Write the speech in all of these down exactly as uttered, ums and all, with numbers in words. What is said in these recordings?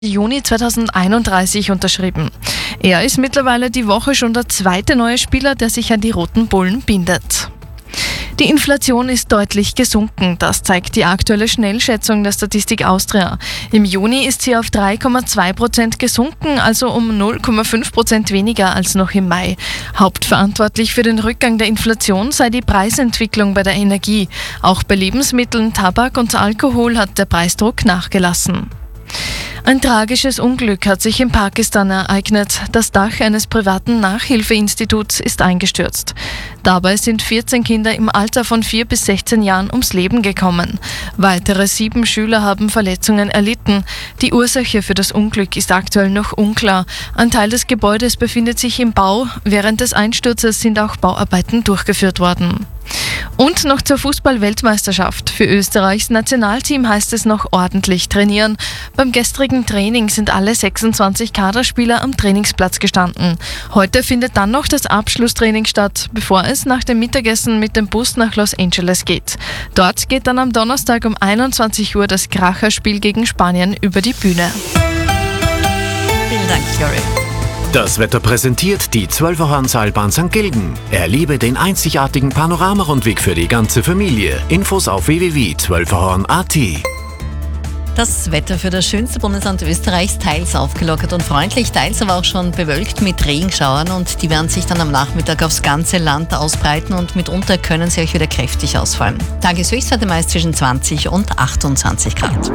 Juni zweitausendeinunddreißig unterschrieben. Er ist mittlerweile die Woche schon der zweite neue Spieler, der sich an die Roten Bullen bindet. Die Inflation ist deutlich gesunken, das zeigt die aktuelle Schnellschätzung der Statistik Austria. Im Juni ist sie auf drei Komma zwei Prozent gesunken, also um null Komma fünf Prozent weniger als noch im Mai. Hauptverantwortlich für den Rückgang der Inflation sei die Preisentwicklung bei der Energie. Auch bei Lebensmitteln, Tabak und Alkohol hat der Preisdruck nachgelassen. Ein tragisches Unglück hat sich in Pakistan ereignet. Das Dach eines privaten Nachhilfeinstituts ist eingestürzt. Dabei sind vierzehn Kinder im Alter von vier bis sechzehn Jahren ums Leben gekommen. Weitere sieben Schüler haben Verletzungen erlitten. Die Ursache für das Unglück ist aktuell noch unklar. Ein Teil des Gebäudes befindet sich im Bau. Während des Einsturzes sind auch Bauarbeiten durchgeführt worden. Und noch zur Fußball-Weltmeisterschaft. Für Österreichs Nationalteam heißt es noch ordentlich trainieren. Beim gestrigen Training sind alle sechsundzwanzig Kaderspieler am Trainingsplatz gestanden. Heute findet dann noch das Abschlusstraining statt, bevor es nach dem Mittagessen mit dem Bus nach Los Angeles geht. Dort geht dann am Donnerstag um einundzwanzig Uhr das Kracherspiel gegen Spanien über die Bühne. Vielen Dank, Jory. Das Wetter präsentiert die Zwölferhorn-Seilbahn Sankt Gilgen. Erlebe den einzigartigen Panoramarundweg für die ganze Familie. Infos auf w w w punkt zwölferhorn punkt a t. Das Wetter für das schönste Bundesland Österreichs, teils aufgelockert und freundlich, teils aber auch schon bewölkt mit Regenschauern, und die werden sich dann am Nachmittag aufs ganze Land ausbreiten und mitunter können sie euch wieder kräftig ausfallen. Tageshöchstwerte meist zwischen zwanzig und achtundzwanzig Grad.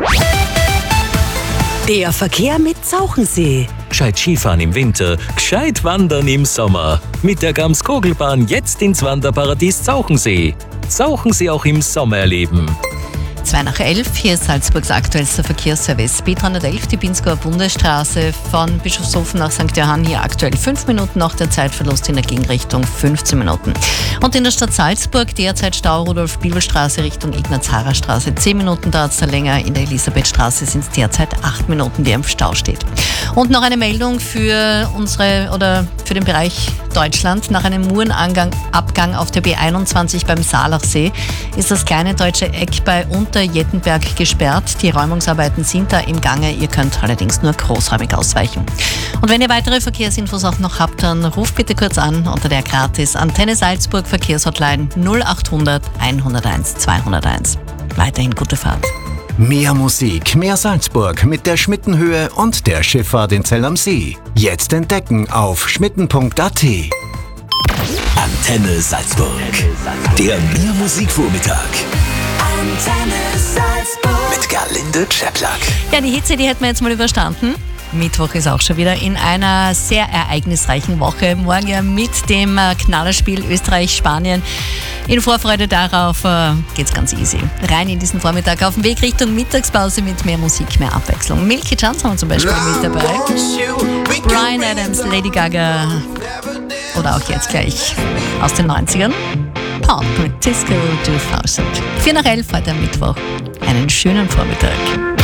Der Verkehr mit Zauchensee. Gescheit Skifahren im Winter, gescheit wandern im Sommer. Mit der Gams-Kogelbahn jetzt ins Wanderparadies Zauchensee. Zauchensee auch im Sommer erleben. zwei nach elf, hier ist Salzburgs aktuellster Verkehrsservice. B dreihundertelf, die Pinzgauer Bundesstraße von Bischofshofen nach Sankt Johann, hier aktuell fünf Minuten, nach der Zeitverlust in der Gegenrichtung fünfzehn Minuten. Und in der Stadt Salzburg derzeit Stau Rudolf-Bibel-Straße Richtung Ignaz-Harrer-Straße, zehn Minuten dauert es da länger. In der Elisabethstraße sind es derzeit acht Minuten, die im Stau steht. Und noch eine Meldung für unsere oder für den Bereich Deutschland. Nach einem Murenabgang auf der B einundzwanzig beim Saalachsee ist das kleine deutsche Eck bei Unterjettenberg gesperrt. Die Räumungsarbeiten sind da im Gange. Ihr könnt allerdings nur großräumig ausweichen. Und wenn ihr weitere Verkehrsinfos auch noch habt, dann ruft bitte kurz an unter der gratis Antenne Salzburg Verkehrshotline null achthundert einhunderteins zweihunderteins. Weiterhin gute Fahrt. Mehr Musik, mehr Salzburg mit der Schmittenhöhe und der Schifffahrt in Zell am See. Jetzt entdecken auf schmitten punkt a t. Antenne Salzburg. Der Mehr Musikvormittag. Antenne Salzburg. Mit Gerlinde Czeplak. Ja, die Hitze, die hätten wir jetzt mal überstanden. Mittwoch ist auch schon wieder in einer sehr ereignisreichen Woche. Morgen ja mit dem Knallerspiel Österreich-Spanien. In Vorfreude darauf äh, geht's ganz easy. Rein in diesen Vormittag auf dem Weg Richtung Mittagspause mit mehr Musik, mehr Abwechslung. Milky Chance haben wir zum Beispiel mit dabei. Bryan Adams, Lady Gaga oder auch jetzt gleich aus den neunzigern. Pop mit Disco zweitausend. vier nach elf heute am Mittwoch. Einen schönen Vormittag.